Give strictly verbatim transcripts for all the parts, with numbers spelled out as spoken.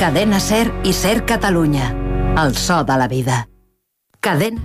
Cadena Ser i Ser Catalunya. El so de la vida. Cadena.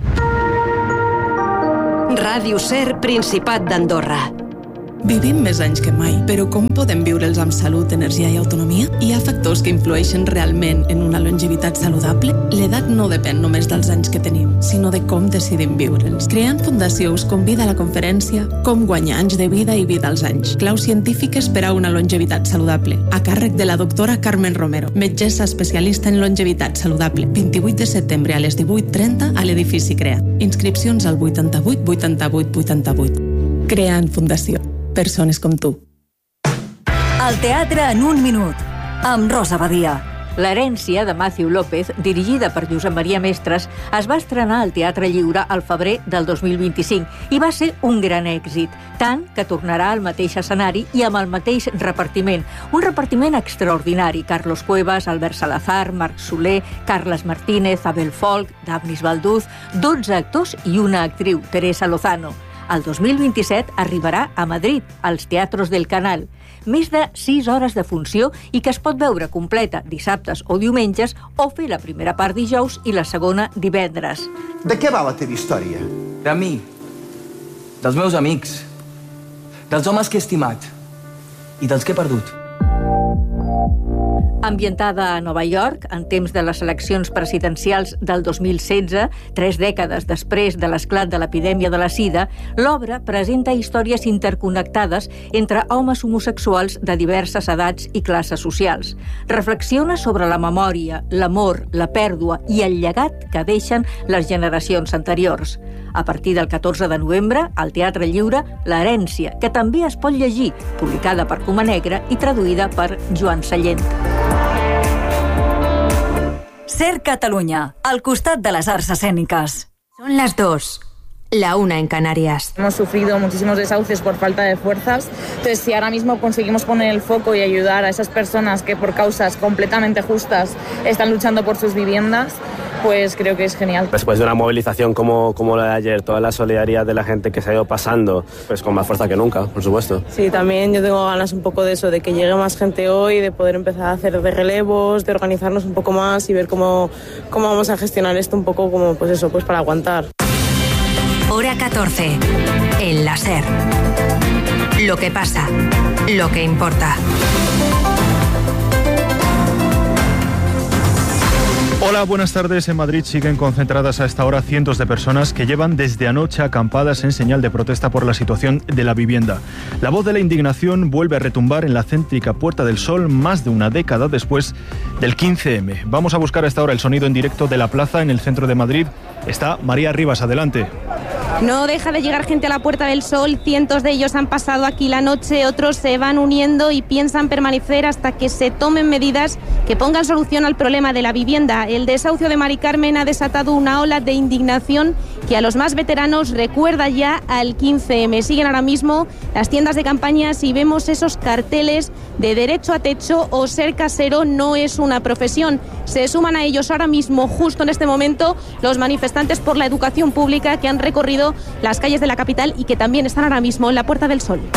Ràdio Ser, Principat d'Andorra. Vivim més anys que mai, però com podem viure'ls amb salut, energia i autonomia? Hi ha factors que influeixen realment en una longevitat saludable? L'edat no depèn només dels anys que tenim, sinó de com decidim viure'ls. Creant Fundació us convida a la conferència Com guanyar anys de vida i vida als anys. Claus científiques per a una longevitat saludable, a càrrec de la doctora Carmen Romero, metgessa especialista en longevitat saludable. vint-i-vuit de setembre a les divuit trenta a l'edifici CREA. Inscripcions al vuitanta-vuit vuitanta-vuit vuitanta-vuit. Creant Fundació. Persones com tu. El teatre en un minut, amb Rosa Badia. L'herència de Matthew López, dirigida per Josep Maria Mestres, es va estrenar al Teatre Lliure al febrer del dos mil vint-i-cinc i va ser un gran èxit, tant que tornarà al mateix escenari i amb el mateix repartiment. Un repartiment extraordinari. Carlos Cuevas, Albert Salazar, Marc Soler, Carles Martínez, Abel Folk, Dafnis Balduz, dotze actors i una actriu, Teresa Lozano. El dos mil vint-i-set arribarà a Madrid, als Teatros del Canal. Més de sis hores de funció i que es pot veure completa dissabtes o diumenges o fer la primera part dijous i la segona divendres. De què va la teva història? De mi, dels meus amics, dels homes que he estimat i dels que he perdut. Ambientada a Nova York, en temps de les eleccions presidencials del dos mil setze, tres dècades després de l'esclat de l'epidèmia de la sida, l'obra presenta històries interconnectades entre homes homosexuals de diverses edats i classes socials. Reflexiona sobre la memòria, l'amor, la pèrdua i el llegat que deixen les generacions anteriors. A partir del catorze de novembre, al Teatre Lliure, L'herència, que també es pot llegir, publicada per Coma Negra i traduïda per Joan Sallent. Ser Catalunya, al costat de les arts escèniques. Son las dos. La una en Canarias. Hemos sufrido muchísimos desahucios por falta de fuerzas. Entonces, si ahora mismo conseguimos poner el foco y ayudar a esas personas que por causas completamente justas están luchando por sus viviendas, pues creo que es genial. Después de una movilización como, como la de ayer, toda la solidaridad de la gente que se ha ido pasando, pues con más fuerza que nunca, por supuesto. Sí, también yo tengo ganas un poco de eso, de que llegue más gente hoy, de poder empezar a hacer de relevos, de organizarnos un poco más y ver cómo, cómo vamos a gestionar esto un poco como, pues eso, pues para aguantar. Hora catorce, en la Ser. Lo que pasa, lo que importa. Hola, buenas tardes. En Madrid siguen concentradas a esta hora cientos de personas que llevan desde anoche acampadas en señal de protesta por la situación de la vivienda. La voz de la indignación vuelve a retumbar en la céntrica Puerta del Sol más de una década después del quince eme. Vamos a buscar a esta hora el sonido en directo de la plaza en el centro de Madrid. Está María Rivas, adelante. No deja de llegar gente a la Puerta del Sol, cientos de ellos han pasado aquí la noche, otros se van uniendo y piensan permanecer hasta que se tomen medidas que pongan solución al problema de la vivienda. El desahucio de Mari Carmen ha desatado una ola de indignación que a los más veteranos recuerda ya al quince eme. Siguen ahora mismo las tiendas de campañas y vemos esos carteles de derecho a techo o ser casero no es una profesión. Se suman a ellos ahora mismo, justo en este momento, los manifestantes por la educación pública que han recorrido las calles de la capital y que también están ahora mismo en la Puerta del Sol.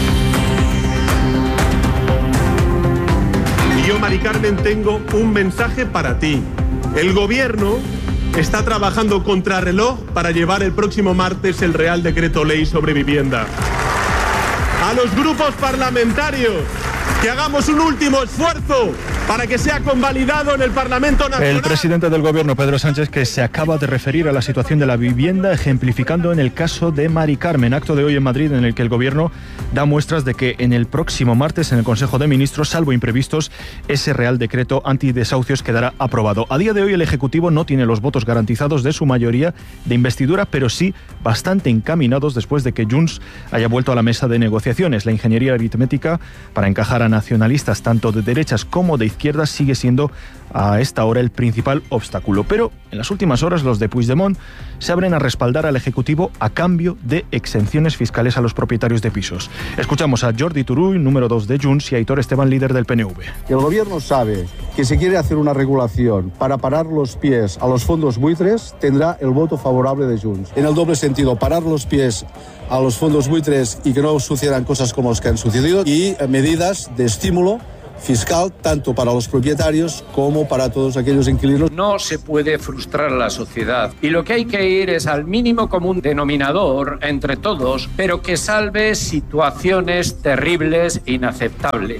Y yo, Mari Carmen, tengo un mensaje para ti. El gobierno está trabajando contrarreloj para llevar el próximo martes el Real Decreto Ley sobre vivienda. A los grupos parlamentarios, que hagamos un último esfuerzo para que sea convalidado en el Parlamento Nacional. El presidente del Gobierno, Pedro Sánchez, que se acaba de referir a la situación de la vivienda, ejemplificando en el caso de Mari Carmen, acto de hoy en Madrid en el que el Gobierno da muestras de que en el próximo martes en el Consejo de Ministros, salvo imprevistos, ese Real Decreto antidesahucios quedará aprobado. A día de hoy el Ejecutivo no tiene los votos garantizados de su mayoría de investidura, pero sí bastante encaminados después de que Junts haya vuelto a la mesa de negociaciones. La ingeniería aritmética para encajar a nacionalistas tanto de derechas como de izquierda sigue siendo a esta hora el principal obstáculo. Pero en las últimas horas los de Puigdemont se abren a respaldar al Ejecutivo a cambio de exenciones fiscales a los propietarios de pisos. Escuchamos a Jordi Turull, número dos de Junts, y a Aitor Esteban, líder del P N V. El gobierno sabe que si quiere hacer una regulación para parar los pies a los fondos buitres, tendrá el voto favorable de Junts. En el doble sentido, parar los pies a los fondos buitres y que no sucedan cosas como las que han sucedido, y medidas de estímulo fiscal tanto para los propietarios como para todos aquellos inquilinos. No se puede frustrar a la sociedad y lo que hay que ir es al mínimo común denominador entre todos, pero que salve situaciones terribles e inaceptables.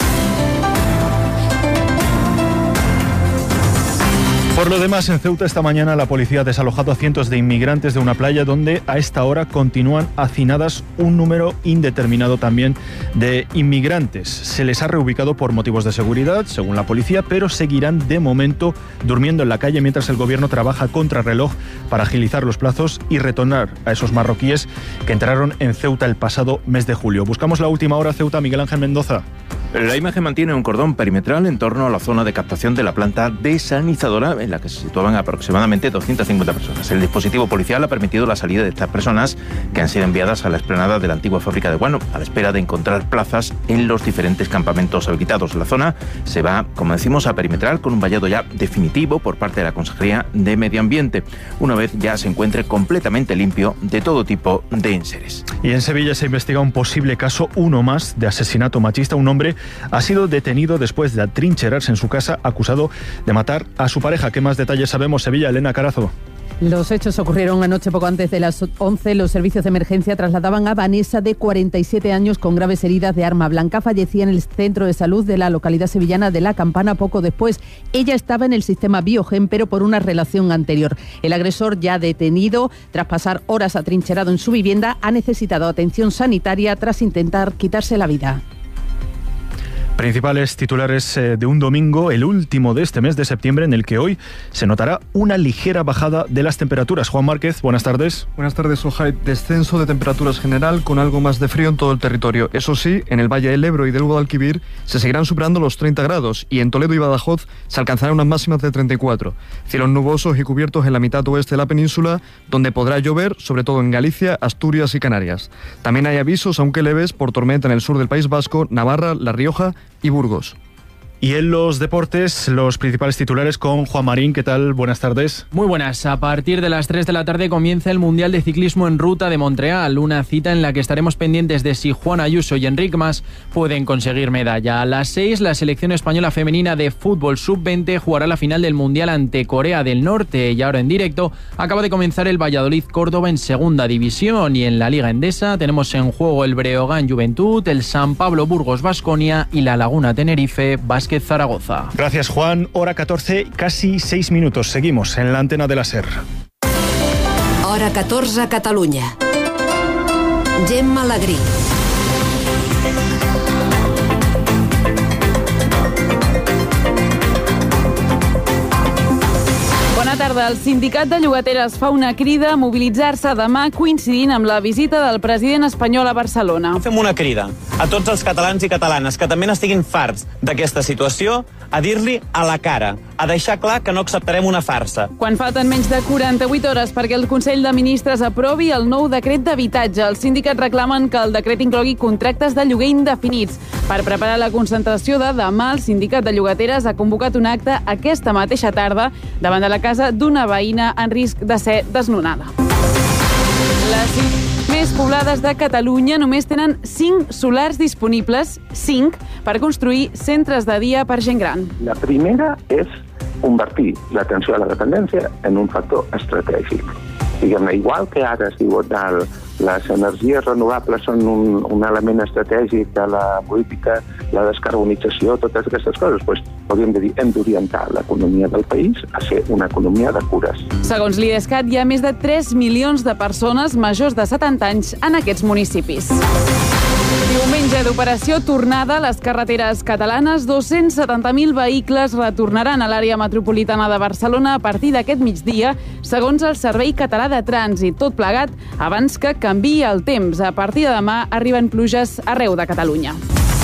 Por lo demás, en Ceuta esta mañana la policía ha desalojado a cientos de inmigrantes de una playa donde a esta hora continúan hacinadas un número indeterminado también de inmigrantes. Se les ha reubicado por motivos de seguridad, según la policía, pero seguirán de momento durmiendo en la calle mientras el gobierno trabaja contrarreloj para agilizar los plazos y retornar a esos marroquíes que entraron en Ceuta el pasado mes de julio. Buscamos la última hora Ceuta, Miguel Ángel Mendoza. La imagen mantiene un cordón perimetral en torno a la zona de captación de la planta desalinizadora en la que se situaban aproximadamente doscientas cincuenta personas. El dispositivo policial ha permitido la salida de estas personas que han sido enviadas a la explanada de la antigua fábrica de guano a la espera de encontrar plazas en los diferentes campamentos habilitados. La zona se va, como decimos, a perimetral con un vallado ya definitivo por parte de la Consejería de Medio Ambiente, una vez ya se encuentre completamente limpio de todo tipo de enseres. Y en Sevilla se investiga un posible caso, uno más, de asesinato machista. Un hombre ha sido detenido después de atrincherarse en su casa acusado de matar a su pareja. ¿Qué más detalles sabemos? Sevilla, Elena Carazo. Los hechos ocurrieron anoche poco antes de las once. Los servicios de emergencia trasladaban a Vanessa, de cuarenta y siete años, con graves heridas de arma blanca. Fallecía en el centro de salud de la localidad sevillana de La Campana poco después. Ella estaba en el sistema Biogen, pero por una relación anterior. El agresor, ya detenido, tras pasar horas atrincherado en su vivienda, ha necesitado atención sanitaria tras intentar quitarse la vida. Principales titulares de un domingo, el último de este mes de septiembre, en el que hoy se notará una ligera bajada de las temperaturas. Juan Márquez, buenas tardes. Buenas tardes, Ojai. Descenso de temperaturas general con algo más de frío en todo el territorio. Eso sí, en el Valle del Ebro y del Guadalquivir se seguirán superando los treinta grados y en Toledo y Badajoz se alcanzarán unas máximas de treinta y cuatro. Cielos nubosos y cubiertos en la mitad oeste de la península, donde podrá llover, sobre todo en Galicia, Asturias y Canarias. También hay avisos, aunque leves, por tormenta en el sur del País Vasco, Navarra, La Rioja y Burgos. Y en los deportes, los principales titulares con Juan Marín. ¿Qué tal? Buenas tardes. Muy buenas. A partir de las tres de la tarde comienza el Mundial de Ciclismo en Ruta de Montreal, una cita en la que estaremos pendientes de si Juan Ayuso y Enric Mas pueden conseguir medalla. A las seis, la selección española femenina de fútbol sub veinte jugará la final del Mundial ante Corea del Norte. Y ahora en directo acaba de comenzar el Valladolid-Córdoba en segunda división, y en la Liga Endesa tenemos en juego el Breogán Juventud, el San Pablo Burgos Baskonia y la Laguna Tenerife Basket Zaragoza. Gracias, Juan. Hora catorce, casi seis minutos. Seguimos en la antena de la SER. Hora catorze, Catalunya. Gemma Alegrí. Bona tarda. El sindicat de llogateres fa una crida a mobilitzar-se demà coincidint amb la visita del president espanyol a Barcelona. Fem una crida a tots els catalans i catalanes que també n'estiguin farts d'aquesta situació, a dir-li a la cara, a deixar clar que no acceptarem una farsa. Quan falten menys de quaranta-vuit hores perquè el Consell de Ministres aprovi el nou decret d'habitatge, els sindicats reclamen que el decret inclogui contractes de lloguer indefinits. Per preparar la concentració de demà, el sindicat de llogateres ha convocat un acte aquesta mateixa tarda davant de la casa d'una veïna en risc de ser desnonada. Les més poblades de Catalunya només tenen cinc solars disponibles, cinc, per construir centres de dia per gent gran. La primera és convertir l'atenció a la dependència en un factor estratègic. Diguem-ne, igual que ara es diu tal, les energies renovables són un, un element estratègic de la política, la descarbonització, totes aquestes coses, doncs podríem dir, hem d'orientar l'economia del país a ser una economia de cures. Segons l'IDESCAT, hi ha més de tres milions de persones majors de setanta anys en aquests municipis. Diumenge d'operació tornada a les carreteres catalanes, dos-cents setanta mil vehicles retornaran a l'àrea metropolitana de Barcelona a partir d'aquest migdia, segons el Servei Català de Trànsit. Tot plegat abans que canviï el temps. A partir de demà arriben pluges arreu de Catalunya.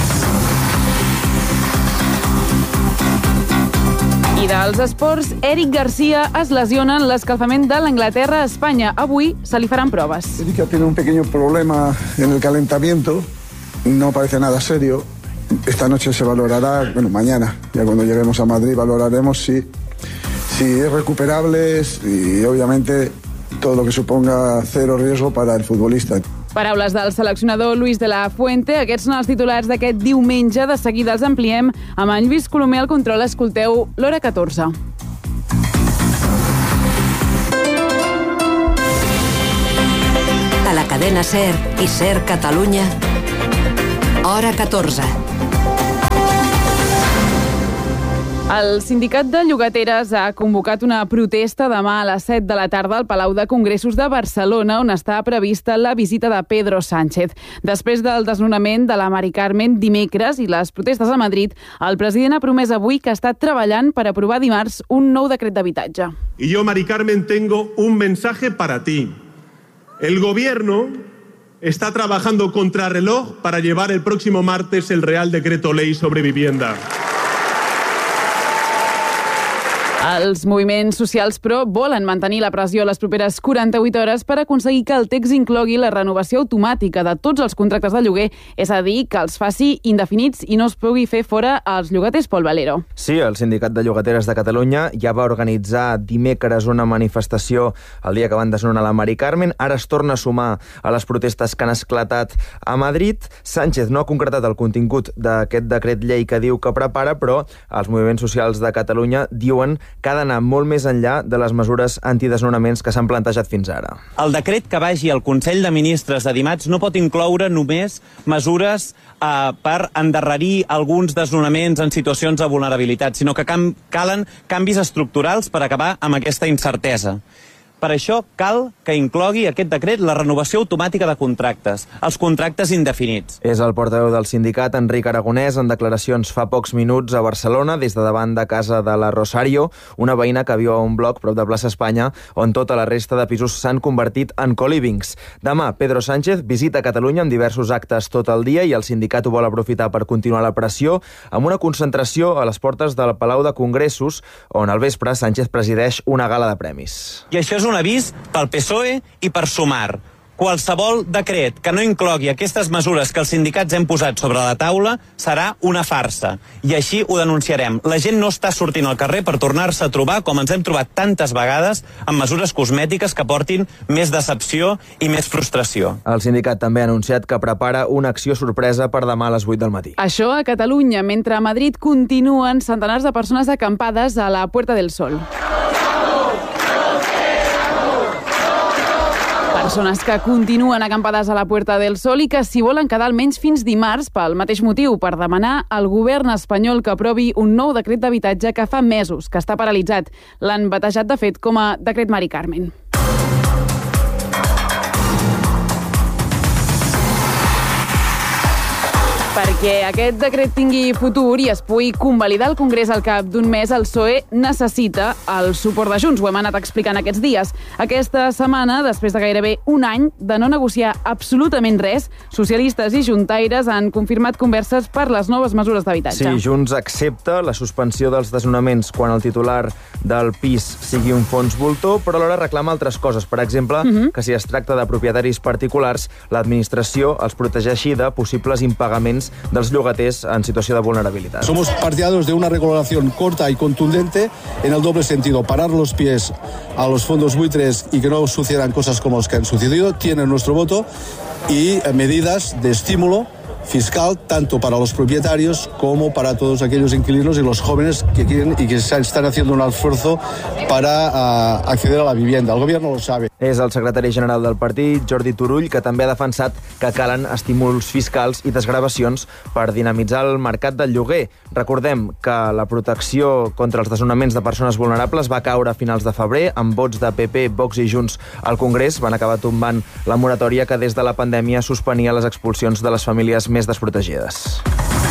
I dels esports, Eric García es lesiona en l'escalfament de l'Anglaterra a Espanya. Avui se li faran proves. Eric ha tenido un pequeño problema en el calentamiento. No parece nada serio. Esta noche se valorará, bueno, mañana, ya cuando lleguemos a Madrid, valoraremos si, si es recuperable y obviamente todo lo que suponga cero riesgo para el futbolista. Paraules del seleccionador Luis de la Fuente. Aquests són els titulars d'aquest diumenge. De seguida els ampliem amb en Lluís Colomer al control. Escolteu l'hora catorze. A la cadena SER i SER Catalunya, hora catorze. El sindicat de llogateres ha convocat una protesta demà a les set de la tarda al Palau de Congressos de Barcelona, on està prevista la visita de Pedro Sánchez. Després del desnonament de la Mari Carmen dimecres i les protestes a Madrid, el president ha promès avui que està treballant per aprovar dimarts un nou decret d'habitatge. Y yo, Mari Carmen, tengo un mensaje para ti. El gobierno está trabajando contrarreloj para llevar el próximo martes el Real Decreto Ley sobre vivienda. Els moviments socials, però, volen mantenir la pressió les properes quaranta-vuit hores per aconseguir que el text inclogui la renovació automàtica de tots els contractes de lloguer, és a dir, que els faci indefinits i no es pugui fer fora als llogaters. Pol Valero. Sí, el Sindicat de Llogateres de Catalunya ja va organitzar dimecres una manifestació el dia que van desnonar la Mari Carmen. Ara es torna a sumar a les protestes que han esclatat a Madrid. Sánchez no ha concretat el contingut d'aquest decret llei que diu que prepara, però els moviments socials de Catalunya diuen que ha d'anar molt més enllà de les mesures antidesnonaments que s'han plantejat fins ara. El decret que vagi al Consell de Ministres de dimarts no pot incloure només mesures eh, per endarrerir alguns desnonaments en situacions de vulnerabilitat, sinó que cam- calen canvis estructurals per acabar amb aquesta incertesa. Per això cal que inclogui aquest decret la renovació automàtica de contractes, els contractes indefinits. És el portaveu del sindicat, Enric Aragonès, en declaracions fa pocs minuts a Barcelona, des de davant de casa de la Rosario, una veïna que viu a un bloc prop de Plaça Espanya, on tota la resta de pisos s'han convertit en colivings. Demà, Pedro Sánchez visita Catalunya amb diversos actes tot el dia i el sindicat ho vol aprofitar per continuar la pressió amb una concentració a les portes del Palau de Congressos, on al vespre Sánchez presideix una gala de premis. I això és un avís pel P S O E i per Sumar. Qualsevol decret que no inclogui aquestes mesures que els sindicats hem posat sobre la taula serà una farsa. I així ho denunciarem. La gent no està sortint al carrer per tornar-se a trobar, com ens hem trobat tantes vegades, amb mesures cosmètiques que portin més decepció i més frustració. El sindicat també ha anunciat que prepara una acció sorpresa per demà a les vuit del matí. Això a Catalunya, mentre a Madrid continuen centenars de persones acampades a la Puerta del Sol. Persones que continuen acampades a la Puerta del Sol i que s'hi volen quedar almenys fins dimarts pel mateix motiu, per demanar al govern espanyol que aprovi un nou decret d'habitatge que fa mesos que està paralitzat. L'han batejat, de fet, com a decret Mari Carmen. Perquè aquest decret tingui futur i es pugui convalidar al Congrés al cap d'un mes, el P S O E necessita el suport de Junts. Ho hem anat explicant aquests dies. Aquesta setmana, després de gairebé un any de no negociar absolutament res, socialistes i juntaires han confirmat converses per les noves mesures d'habitatge. Sí, Junts accepta la suspensió dels desnonaments quan el titular del pis sigui un fons voltor, però alhora reclama altres coses. Per exemple, uh-huh. que si es tracta de propietaris particulars, l'administració els protegeixi de possibles impagaments dels llogaters en situació de vulnerabilitat. Somos partidarios de una regulación corta y contundente en el doble sentido. Parar los pies a los fondos buitres y que no sucedan cosas como las que han sucedido. Tienen nuestro voto y medidas de estímulo fiscal tanto para los propietarios como para todos aquellos inquilinos y los jóvenes que quieren y que están haciendo un esfuerzo para uh, acceder a la vivienda. El gobierno lo sabe. És el secretari general del partit, Jordi Turull, que també ha defensat que calen estímuls fiscals i desgravacions per dinamitzar el mercat del lloguer. Recordem que la protecció contra els desnonaments de persones vulnerables va caure a finals de febrer, amb vots de P P, Vox i Junts al Congrés. Van acabar tombant la moratòria que des de la pandèmia suspenia les expulsions de les famílies més desprotegides.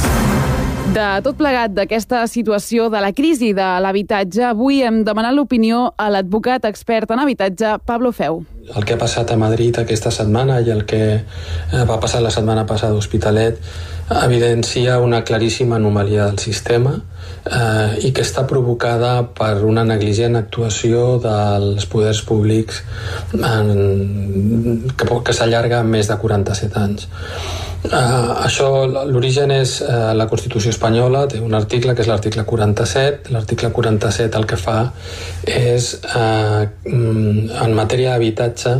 De tot plegat d'aquesta situació de la crisi de l'habitatge, avui hem demanat l'opinió a l'advocat expert en habitatge, Pablo Feu. El que ha passat a Madrid aquesta setmana i el que va passar la setmana passada a Hospitalet evidencia una claríssima anomalia del sistema eh, i que està provocada per una negligent actuació dels poders públics en, que, que s'allarga més de quaranta-set anys. Uh, això, l'origen és uh, la Constitució espanyola, té un article que és l'article quaranta-set. L'article quaranta-set el que fa és, uh, en matèria d'habitatge, d'habitatge,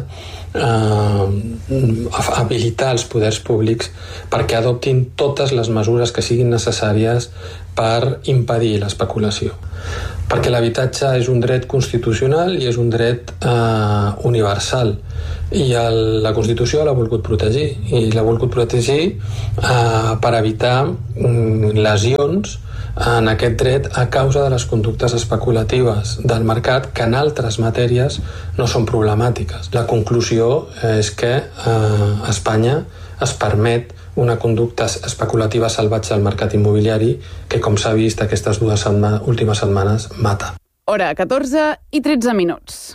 eh, habilitar els poders públics perquè adoptin totes les mesures que siguin necessàries per impedir l'especulació. Perquè l'habitatge és un dret constitucional i és un dret eh, universal, i el, la Constitució l'ha volgut protegir, i l'ha volgut protegir eh, per evitar mm, lesions en aquest dret a causa de les conductes especulatives del mercat que en altres matèries no són problemàtiques. La conclusió és que eh, a Espanya es permet una conducta especulativa salvatge al mercat immobiliari que, com s'ha vist aquestes dues setma- últimes setmanes, mata. Hora catorze i tretze minuts.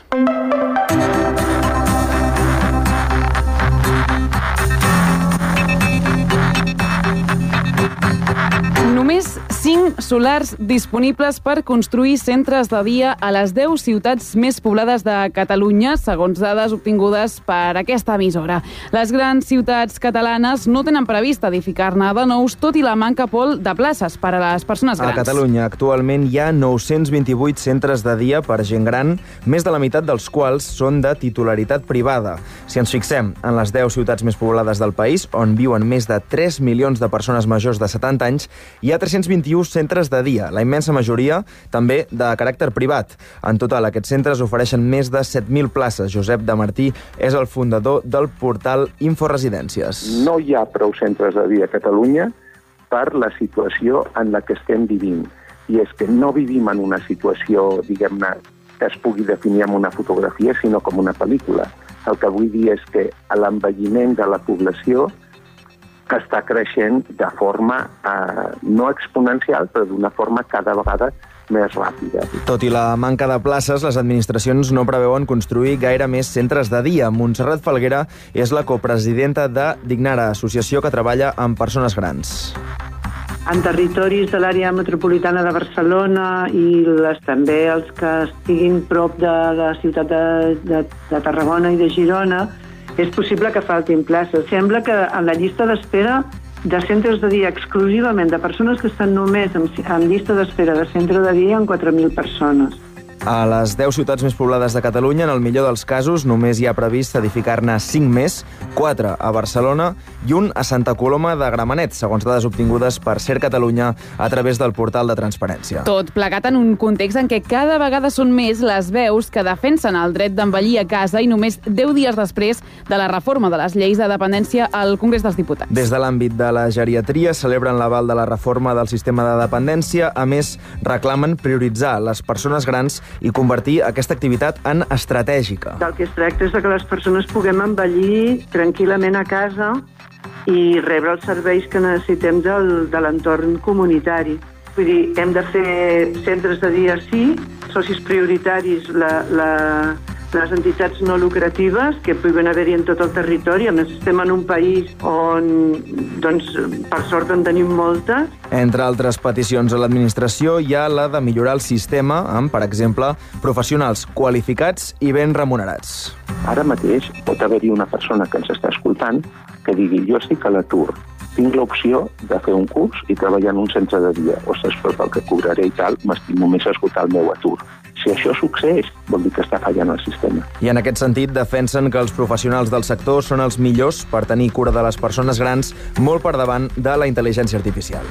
Només cinc solars disponibles per construir centres de dia a les deu ciutats més poblades de Catalunya, segons dades obtingudes per aquesta emissora. Les grans ciutats catalanes no tenen previst edificar-ne de nous, tot i la manca, Pol, de places per a les persones grans. A Catalunya actualment hi ha nou-cents vint-i-vuit centres de dia per gent gran, més de la meitat dels quals són de titularitat privada. Si ens fixem en les deu ciutats més poblades del país, on viuen més de tres milions de persones majors de setanta anys, hi ha tres-cents vint-i-u centres de dia, la immensa majoria també de caràcter privat. En total, aquests centres ofereixen més de set mil places. Josep de Martí és el fundador del portal Inforesidències. No hi ha prou centres de dia a Catalunya per la situació en la que estem vivint. I és que no vivim en una situació, diguem-ne, que es pugui definir amb una fotografia, sinó com una pel·lícula. El que vull dir és que l'envelliment de la població que està creixent de forma eh, no exponencial, però d'una forma cada vegada més ràpida. Tot i la manca de places, les administracions no preveuen construir gaire més centres de dia. Montserrat Falguera és la copresidenta de Dignara, associació que treballa amb persones grans. En territoris de l'àrea metropolitana de Barcelona i les, també els que estiguin prop de la ciutat de, de, de Tarragona i de Girona, és possible que faltin places. Sembla que en la llista d'espera de centres de dia exclusivament de persones que estan només en, en llista d'espera de centre de dia en quatre mil persones. A les deu ciutats més poblades de Catalunya, en el millor dels casos, només hi ha previst edificar-ne cinc més, quatre a Barcelona i un a Santa Coloma de Gramenet, segons dades obtingudes per Ser Catalunya a través del portal de transparència. Tot plegat en un context en què cada vegada són més les veus que defensen el dret d'envellir a casa i només deu dies després de la reforma de les lleis de dependència al Congrés dels Diputats. Des de l'àmbit de la geriatria celebren l'aval de la reforma del sistema de dependència. A més, reclamen prioritzar les persones grans i convertir aquesta activitat en estratègica. Del que es tracta és de que les persones puguem envellir tranquil·lament a casa i rebre els serveis que necessitem del, de l'entorn comunitari. Vull dir, hem de fer centres de dia sí, socis prioritaris, la, la, les entitats no lucratives que puguin haver-hi en tot el territori. A més, estem en un país on, doncs, per sort en tenim moltes. Entre altres peticions a l'administració hi ha la de millorar el sistema amb, per exemple, professionals qualificats i ben remunerats. Ara mateix pot haver-hi una persona que ens està escoltant que digui jo estic a l'atur, tinc l'opció de fer un curs i treballar en un centre de dia. Ostres, però pel que cobraré i tal, m'estic només a esgotar el meu atur. Si això succeeix, vol dir que està fallant el sistema. I en aquest sentit defensen que els professionals del sector són els millors per tenir cura de les persones grans, molt per davant de la intel·ligència artificial.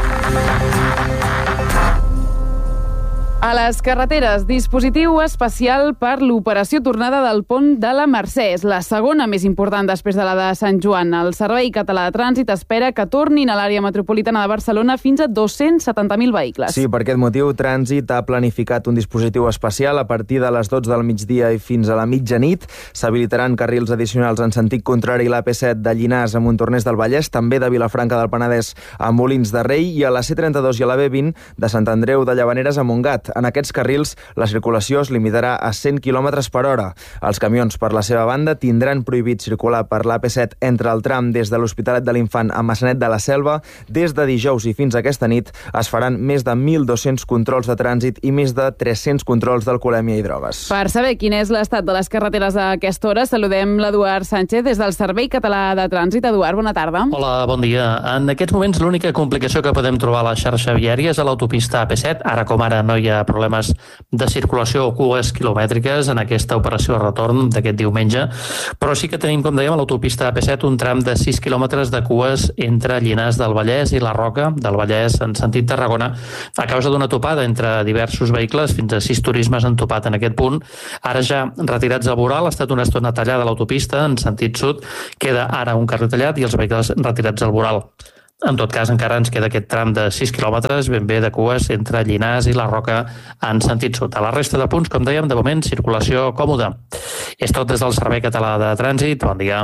A les carreteres, dispositiu especial per l'operació tornada del pont de la Mercè. És la segona més important després de la de Sant Joan. El Servei Català de Trànsit espera que tornin a l'àrea metropolitana de Barcelona fins a dos-cents setanta mil vehicles. Sí, per aquest motiu, Trànsit ha planificat un dispositiu especial a partir de les dotze del migdia i fins a la mitjanit. S'habilitaran carrils addicionals en sentit contrari a l'A P set de Llinars a Montornès del Vallès, també de Vilafranca del Penedès a Molins de Rei i a la C trenta-dos i a la B vint de Sant Andreu de Llavaneres a Montgat. En aquests carrils, la circulació es limitarà a cent quilòmetres per hora. Els camions, per la seva banda, tindran prohibit circular per l'A P set entre el tram des de l'Hospitalet de l'Infant a Massanet de la Selva. Des de dijous i fins aquesta nit es faran més de mil dos-cents controls de trànsit i més de tres-cents controls d'alcoholèmia i drogues. Per saber quin és l'estat de les carreteres a aquesta hora, saludem l'Eduard Sánchez des del Servei Català de Trànsit. Eduard, bona tarda. Hola, bon dia. En aquests moments l'única complicació que podem trobar a la xarxa viària és a l'autopista A P set. Ara com ara no hi ha problemes de circulació o cues quilomètriques en aquesta operació de retorn d'aquest diumenge, però sí que tenim, com dèiem, a l'autopista A P set un tram de sis quilòmetres de cues entre Llinars del Vallès i la Roca del Vallès en sentit Tarragona a causa d'una topada entre diversos vehicles. Fins a sis turismes han topat en aquest punt. Ara ja retirats al voral, ha estat una estona tallada l'autopista en sentit sud, queda ara un carril tallat i els vehicles retirats al voral. En tot cas, encara ens queda aquest tram de sis quilòmetres ben bé de cues entre Llinars i la Roca en sentit sud. A la resta de punts, com dèiem, de moment, circulació còmoda. És tot des del Servei Català de Trànsit. Bon dia.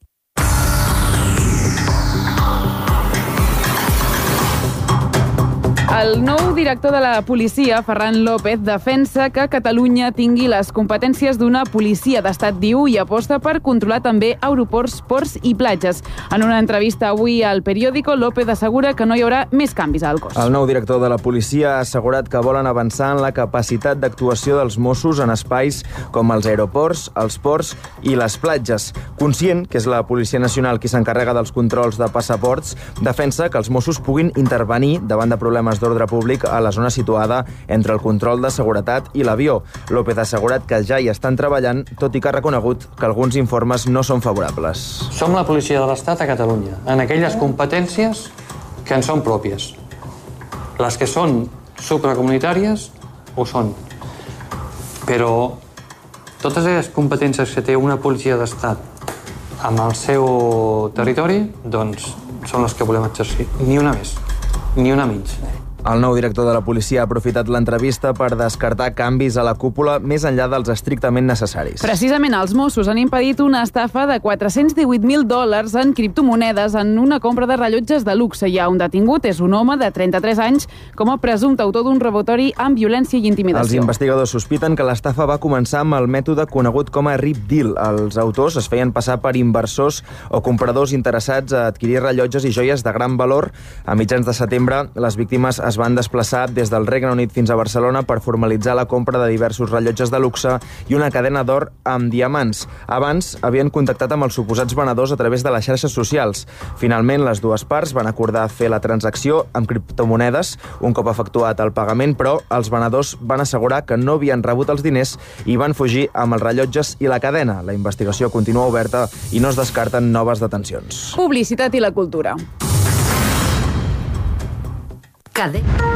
El nou director de la policia, Ferran López, defensa que Catalunya tingui les competències d'una policia d'estat, diu, i aposta per controlar també aeroports, ports i platges. En una entrevista avui al Periódico, López assegura que no hi haurà més canvis al cos. El nou director de la policia ha assegurat que volen avançar en la capacitat d'actuació dels Mossos en espais com els aeroports, els ports i les platges. Conscient que és la Policia Nacional qui s'encarrega dels controls de passaports, defensa que els Mossos puguin intervenir davant de problemes d'ordre públic a la zona situada entre el control de seguretat i l'avió. López ha assegurat que ja hi estan treballant, tot i que ha reconegut que alguns informes no són favorables. Som la policia de l'Estat a Catalunya, en aquelles competències que en són pròpies. Les que són supracomunitàries ho són. Però totes les competències que té una policia d'Estat amb el seu territori, doncs són les que volem exercir. Ni una més, ni una mig. El nou director de la policia ha aprofitat l'entrevista per descartar canvis a la cúpula més enllà dels estrictament necessaris. Precisament els Mossos han impedit una estafa de quatre-cents divuit mil dòlars en criptomonedes en una compra de rellotges de luxe. Hi ha un detingut, és un home de trenta-tres anys, com a presumpte autor d'un robatori amb violència i intimidació. Els investigadors sospiten que l'estafa va començar amb el mètode conegut com a Rip Deal. Els autors es feien passar per inversors o compradors interessats a adquirir rellotges i joies de gran valor. A mitjans de setembre, les víctimes es van desplaçar des del Regne Unit fins a Barcelona per formalitzar la compra de diversos rellotges de luxe i una cadena d'or amb diamants. Abans havien contactat amb els suposats venedors a través de les xarxes socials. Finalment, les dues parts van acordar fer la transacció amb criptomonedes un cop efectuat el pagament, però els venedors van assegurar que no havien rebut els diners i van fugir amb els rellotges i la cadena. La investigació continua oberta i no es descarten noves detencions. Publicitat i la cultura. Cadena.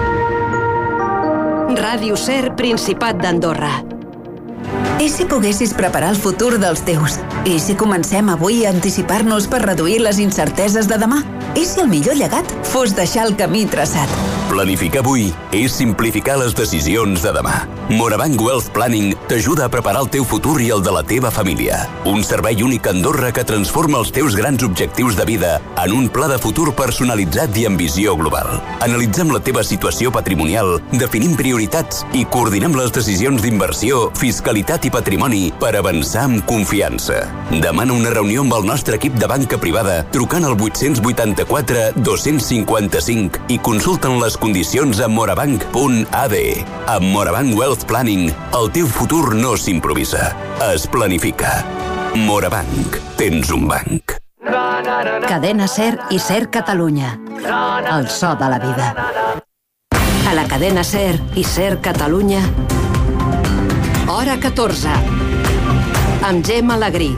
Ràdio Ser, Principat d'Andorra. I si poguessis preparar el futur dels teus? I si comencem avui a anticipar-nos per reduir les incerteses de demà? I si el millor llegat fos deixar el camí traçat? Planificar avui és simplificar les decisions de demà. Morabanc Wealth Planning t'ajuda a preparar el teu futur i el de la teva família. Un servei únic a Andorra que transforma els teus grans objectius de vida en un pla de futur personalitzat i amb visió global. Analitzem la teva situació patrimonial, definim prioritats i coordinem les decisions d'inversió, fiscalitat i patrimoni per avançar amb confiança. Demana una reunió amb el nostre equip de banca privada trucant al vuit-cents vuitanta-quatre dos-cents cinquanta-cinc i consulten les condicions a morabanc punt a d. Amb Morabanc Wealth Planning, el teu futur no s'improvisa, es planifica. Morabanc, tens un banc. Cadena Ser i Ser Catalunya. El so de la vida. A la cadena Ser i Ser Catalunya, hora catorze, amb Gemma Alegrí.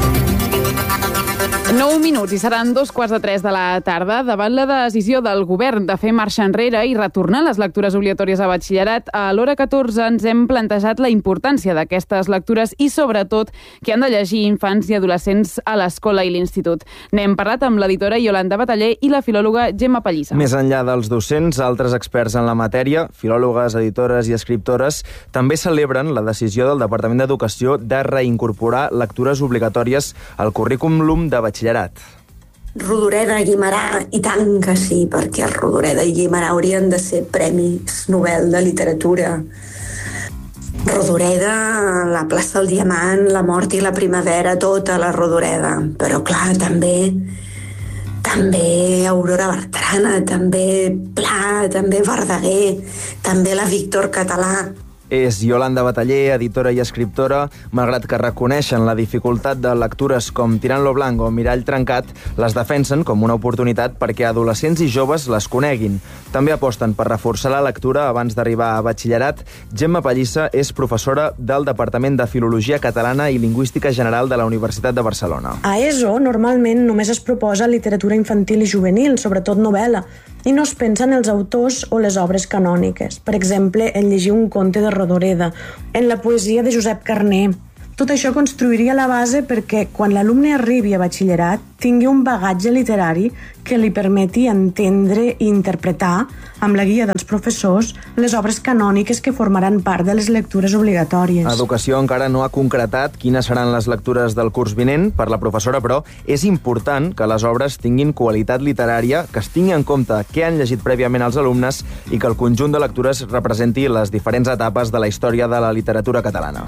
nou minuts i seran dos quarts de tres de la tarda. Davant la decisió del govern de fer marxa enrere i retornar les lectures obligatòries a batxillerat, a l'hora catorze ens hem plantejat la importància d'aquestes lectures i, sobretot, que han de llegir infants i adolescents a l'escola i l'institut. N'hem parlat amb l'editora Iolanda Bataller i la filòloga Gemma Pallissa. Més enllà dels docents, altres experts en la matèria, filòlogues, editores i escriptores, també celebren la decisió del Departament d'Educació de reincorporar lectures obligatòries al currículum de batxillerat. Rodoreda, Guimarà, i tant que sí, perquè Rodoreda i Guimarà haurien de ser premis Nobel de literatura. Rodoreda, la plaça del Diamant, la mort i la primavera, tota la Rodoreda. Però clar, també també Aurora Bertrana, també Pla, també Verdaguer, també la Víctor Català. És Yolanda Bataller, editora i escriptora. Malgrat que reconeixen la dificultat de lectures com Tirant lo Blanc o Mirall trencat, les defensen com una oportunitat perquè adolescents i joves les coneguin. També aposten per reforçar la lectura abans d'arribar a batxillerat. Gemma Pallissa és professora del Departament de Filologia Catalana i Lingüística General de la Universitat de Barcelona. A ESO normalment només es proposa literatura infantil i juvenil, sobretot novel·la, i no es pensa en els autors o les obres canòniques. Per exemple, en llegir un conte de Rodoreda, en la poesia de Josep Carner. Tot això construiria la base perquè quan l'alumne arribi a batxillerat tingui un bagatge literari que li permeti entendre i interpretar, amb la guia dels professors, les obres canòniques que formaran part de les lectures obligatòries. Educació encara no ha concretat quines seran les lectures del curs vinent. Per la professora, però, és important que les obres tinguin qualitat literària, que es tingui en compte què han llegit prèviament els alumnes i que el conjunt de lectures representi les diferents etapes de la història de la literatura catalana.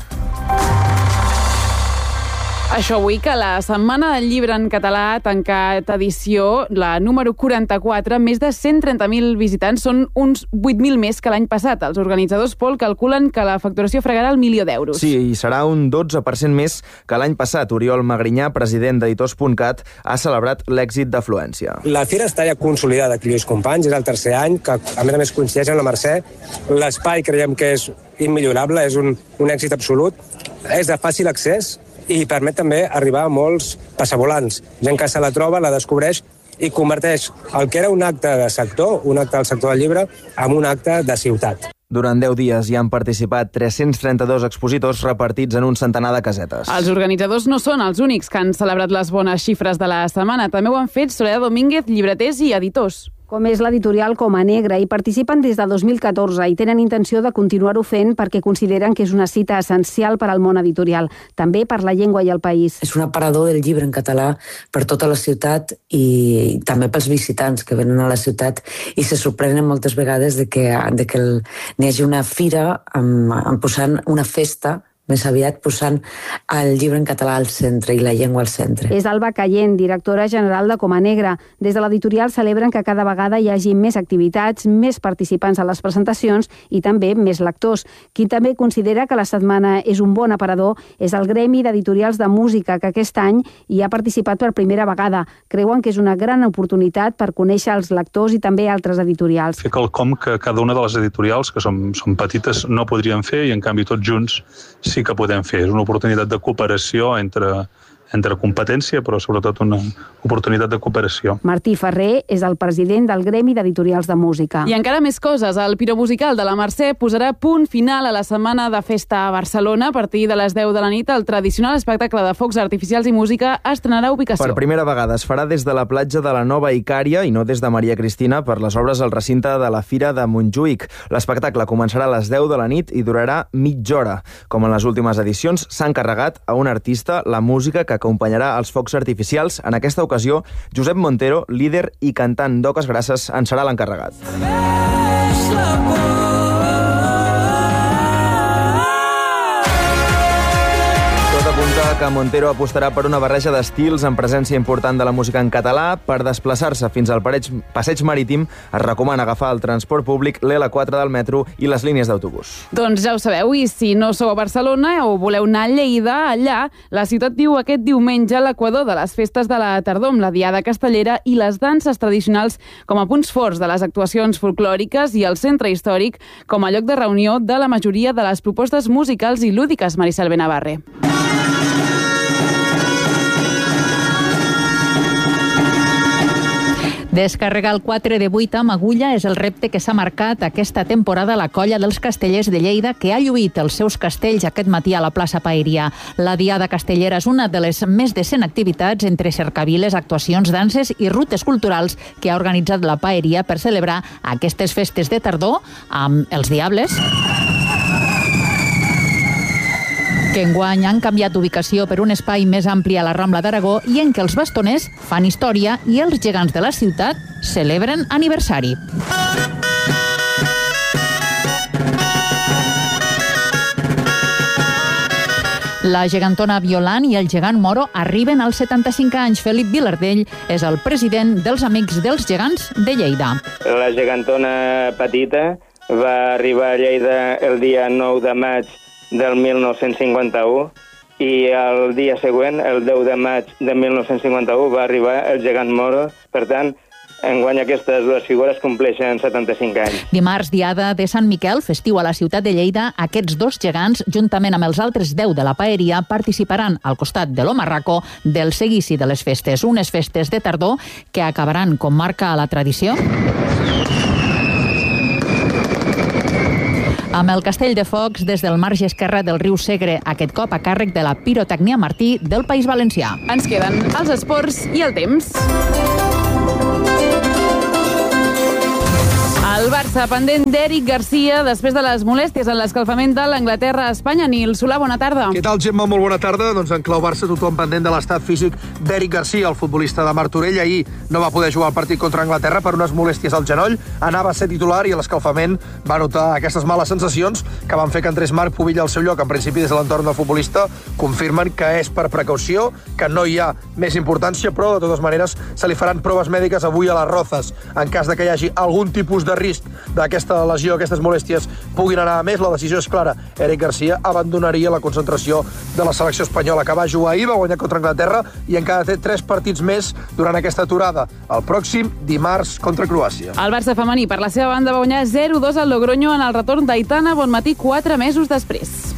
Això avui que la Setmana del Llibre en Català ha tancat edició, la número quaranta-quatre, més de cent trenta mil visitants, són uns vuit mil més que l'any passat. Els organitzadors, Pol, calculen que la facturació fregarà el milió d'euros. Sí, i serà un dotze per cent més que l'any passat. Oriol Magrinyà, president d'Editors punt cat, ha celebrat l'èxit d'afluència. La fira està ja consolidada aquí, els companys, és el tercer any, que a més a més coincideix amb la Mercè. L'espai creiem que és immillorable, és un, un èxit absolut, és de fàcil accés, i permet també arribar a molts passavolants. Gent que se la troba, la descobreix i converteix el que era un acte de sector, un acte del sector del llibre, en un acte de ciutat. Durant deu dies hi han participat tres-cents trenta-dos expositors repartits en un centenar de casetes. Els organitzadors no són els únics que han celebrat les bones xifres de la setmana. També ho han fet Soledad Domínguez, llibreters i editors. Com és l'editorial Coma Negra, i participen des de dos mil catorze i tenen intenció de continuar-ho fent perquè consideren que és una cita essencial per al món editorial, també per la llengua i el país. És un aparador del llibre en català per tota la ciutat i també pels visitants que venen a la ciutat i se sorprenen moltes vegades de que, de que el, n'hi hagi una fira amb, amb posant una festa, més aviat posant el llibre en català al centre i la llengua al centre. És Alba Cayent, directora general de Coma Negra. Des de l'editorial celebren que cada vegada hi hagi més activitats, més participants a les presentacions i també més lectors. Qui també considera que la setmana és un bon aparador és el Gremi d'Editorials de Música, que aquest any hi ha participat per primera vegada. Creuen que és una gran oportunitat per conèixer els lectors i també altres editorials. Fer quelcom que cada una de les editorials, que són, són petites, no podrien fer i en canvi tots junts sí que podem fer. És una oportunitat de cooperació entre, entre competència, però sobretot una oportunitat de cooperació. Martí Ferrer és el president del Gremi d'Editorials de Música. I encara més coses. El Piromusical de la Mercè posarà punt final a la setmana de festa a Barcelona. A partir de les deu de la nit, el tradicional espectacle de focs artificials i música estrenarà ubicació. Per primera vegada es farà des de la platja de la Nova Icària i no des de Maria Cristina per les obres al recinte de la Fira de Montjuïc. L'espectacle començarà a les deu de la nit i durarà mitja hora. Com en les últimes edicions, s'ha encarregat a un artista la música que acompanyarà els focs artificials. En aquesta ocasió, Josep Montero, líder i cantant d'Oques Grasses, en serà l'encarregat. Que Montero apostarà per una barreja d'estils amb presència important de la música en català. Per desplaçar-se fins al passeig marítim es recomana agafar el transport públic, l'L quatre del metro i les línies d'autobús. Doncs ja ho sabeu, i si no sou a Barcelona o voleu anar a Lleida, allà la ciutat viu aquest diumenge l'equador de les festes de la tardor amb la Diada Castellera i les danses tradicionals com a punts forts de les actuacions folclòriques i el centre històric com a lloc de reunió de la majoria de les propostes musicals i lúdiques. Maricel Benavarre. Descarregar el quatre de vuit amb agulla és el repte que s'ha marcat aquesta temporada a la colla dels castellers de Lleida, que ha lluït els seus castells aquest matí a la plaça Paeria. La Diada Castellera és una de les més de cent activitats entre cercaviles, actuacions, danses i rutes culturals que ha organitzat la Paeria per celebrar aquestes festes de tardor amb els Diables, que enguany han canviat d'ubicació per un espai més ampli a la Rambla d'Aragó i en què els bastoners fan història i els gegants de la ciutat celebren aniversari. La gegantona Violant i el gegant Moro arriben als setanta-cinc anys. Felip Vilardell és el president dels Amics dels Gegants de Lleida. La gegantona petita va arribar a Lleida el dia nou de maig del mil nou-cents cinquanta-u i el dia següent, el deu de maig de mil nou-cents cinquanta-u, va arribar el gegant moro. Per tant, enguany aquestes dues figures compleixen setanta-cinc anys. Dimarts, diada de Sant Miquel, festiu a la ciutat de Lleida, aquests dos gegants, juntament amb els altres deu de la paeria, participaran al costat de l'Omarraco del seguici de les festes. Unes festes de tardor que acabaran, com marca la tradició, amb el castell de focs des del marge esquerre del riu Segre, aquest cop a càrrec de la Pirotècnia Martí del País Valencià. Ens queden els esports i el temps. El Barça pendent d'Eric Garcia després de les molèsties en l'escalfament de l'Anglaterra-Espanya. Nil Solà, bona tarda. Què tal, Gemma? Molt bona tarda. Doncs en clau Barça tothom pendent de l'estat físic d'Eric Garcia, el futbolista de Martorell. Ahir no va poder jugar el partit contra Anglaterra per unes molèsties al genoll. Anava a ser titular i a l'escalfament va notar aquestes males sensacions que van fer que entrés Marc Pubilla al seu lloc. En principi, des de l'entorn del futbolista confirmen que és per precaució, que no hi ha més importància, però de totes maneres se li faran proves mèdiques avui a les Rozas. En cas de que hi hagi algun tipus de risc d'aquesta lesió, aquestes molèsties puguin anar a més, la decisió és clara. Eric Garcia abandonaria la concentració de la selecció espanyola, que va jugar ahir, va guanyar contra Anglaterra i encara té tres partits més durant aquesta aturada. El pròxim dimarts contra Croàcia. El Barça femení, per la seva banda, va guanyar zero dos al Logroño en el retorn d'Aitana Bonmatí quatre mesos després.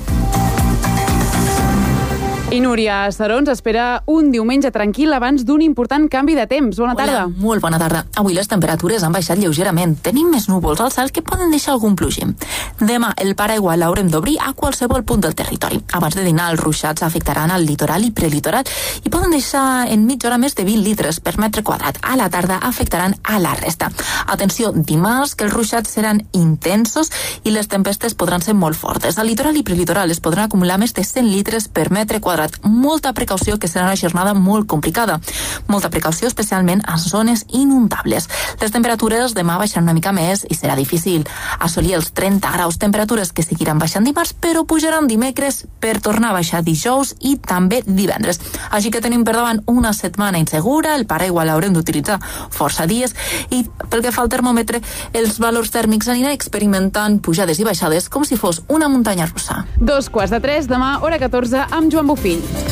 I Núria Sarons espera un diumenge tranquil abans d'un important canvi de temps. Bona tarda. Hola, molt bona tarda. Avui les temperatures han baixat lleugerament. Tenim més núvols al cel que poden deixar algun plogim. Demà el paraigua l'haurem d'obrir a qualsevol punt del territori. Abans de dinar, els ruixats afectaran al litoral i prelitoral i poden deixar en mitja hora més de vint litres per metre quadrat. A la tarda afectaran a la resta. Atenció, dimarts, que els ruixats seran intensos i les tempestes podran ser molt fortes. Al litoral i prelitoral es podran acumular més de cent litres per metre quadrat. Molta precaució, que serà una jornada molt complicada. Molta precaució, especialment a zones inundables. Les temperatures demà baixaran una mica més i serà difícil assolir els trenta graus, temperatures que seguiran baixant dimarts, però pujaran dimecres per tornar a baixar dijous i també divendres. Així que tenim per davant una setmana insegura, el paraigua l'haurem d'utilitzar força dies i pel que fa al termòmetre, els valors tèrmics aniran experimentant pujades i baixades com si fos una muntanya russa. Dos quarts de tres, demà, hora catorze, amb Joan Bofill.